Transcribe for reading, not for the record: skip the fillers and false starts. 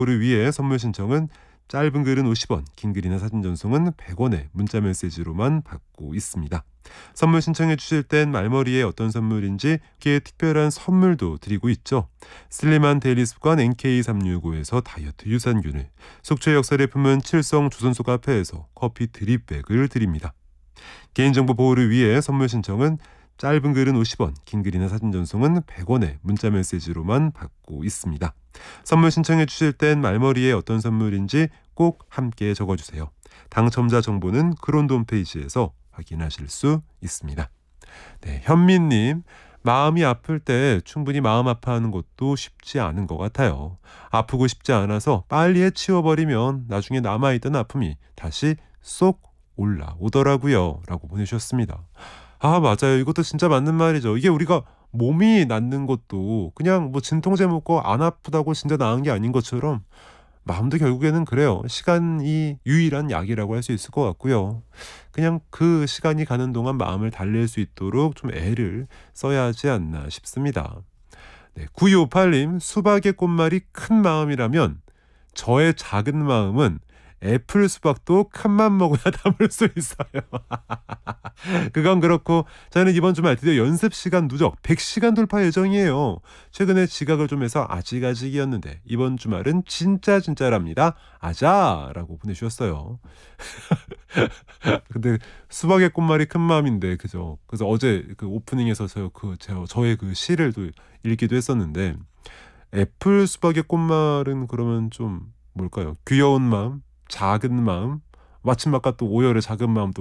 를 위해 선물 신청은 짧은 글은 50원, 긴 글이나 사진 전송은 100원의 문자 메시지로만 받고 있습니다. 선물 신청해 주실 땐 말머리에 어떤 선물인지 꽤 특별한 선물도 드리고 있죠. 슬림한 데일리 습관 NK365에서 다이어트 유산균을, 속초의 역사를 품은 칠성 조선소 카페에서 커피 드립백을 드립니다. 개인정보 보호를 위해 선물 신청은 짧은 글은 50원, 긴 글이나 사진 전송은 100원의 문자 메시지로만 받고 있습니다. 선물 신청해 주실 땐 말머리에 어떤 선물인지 꼭 함께 적어주세요. 당첨자 정보는 그론도 홈페이지에서 확인하실 수 있습니다. 네, 현민님, 마음이 아플 때 충분히 마음 아파하는 것도 쉽지 않은 것 같아요. 아프고 싶지 않아서 빨리 해치워버리면 나중에 남아있던 아픔이 다시 쏙 올라오더라고요. 라고 보내주셨습니다. 아, 맞아요. 이것도 진짜 맞는 말이죠. 이게 우리가 몸이 낫는 것도 그냥 뭐 진통제 먹고 안 아프다고 진짜 나은 게 아닌 것처럼 마음도 결국에는 그래요. 시간이 유일한 약이라고 할 수 있을 것 같고요. 그냥 그 시간이 가는 동안 마음을 달랠 수 있도록 좀 애를 써야 하지 않나 싶습니다. 네, 9258님, 수박의 꽃말이 큰 마음이라면 저의 작은 마음은 애플 수박도 큰맘 먹어야 담을 수 있어요. 그건 그렇고 저는 이번 주말 드디어 연습 시간 누적 100시간 돌파 예정이에요. 최근에 지각을 좀 해서 아직이었는데 이번 주말은 진짜랍니다. 아자라고 보내주셨어요. 근데 수박의 꽃말이 큰 마음인데 그죠? 그래서 어제 그 오프닝에서 저의 그 시를 또 읽기도 했었는데 애플 수박의 꽃말은 그러면 좀 뭘까요? 귀여운 마음, 작은 마음, 마침 아까 또 오열의 작은 마음도